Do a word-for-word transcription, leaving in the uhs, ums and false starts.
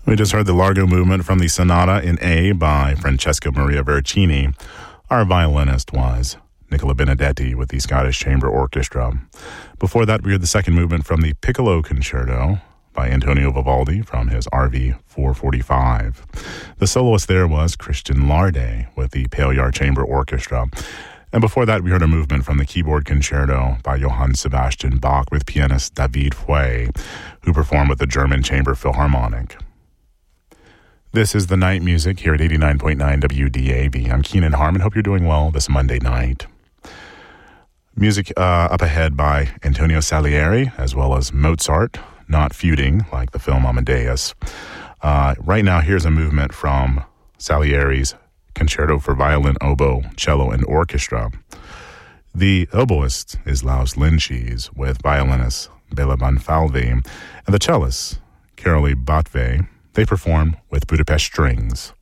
We just heard the Largo movement from the Sonata in A by Francesco Maria Vercini. Our violinist was Nicola Benedetti with the Scottish Chamber Orchestra. Before that, we heard the second movement from the Piccolo Concerto by Antonio Vivaldi from his R V four forty-five. The soloist there was Christian Larde with the Pale-Yar Chamber Orchestra. And before that, we heard a movement from the Keyboard Concerto by Johann Sebastian Bach with pianist David Fouet, who performed with the German Chamber Philharmonic. This is the night music here at eighty-nine point nine W D A B. I'm Keenan Harmon. Hope you're doing well this Monday night. Music uh, up ahead by Antonio Salieri, as well as Mozart, not feuding like the film Amadeus. Uh, right now, here's a movement from Salieri's Concerto for Violin, Oboe, Cello, and Orchestra. The oboist is Laus Linchis with violinist Bela Bonfalvi, and the cellist, Carolee Botve. They perform with Budapest Strings.